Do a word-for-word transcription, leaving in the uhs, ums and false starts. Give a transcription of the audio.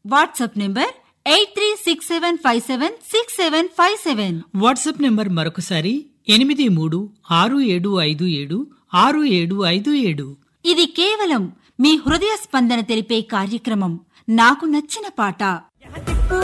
WhatsApp number eight three six seven five seven six seven five seven. WhatsApp number మరొకసారి ఎనిమిది మూడు ఆరు ఏడు ఐదు ఏడు ఆరు ఏడు ఐదు ఏడు. ఇది కేవలం మీ హృదయ స్పందన తెలిపే కార్యక్రమం నాకు నచ్చిన పాట.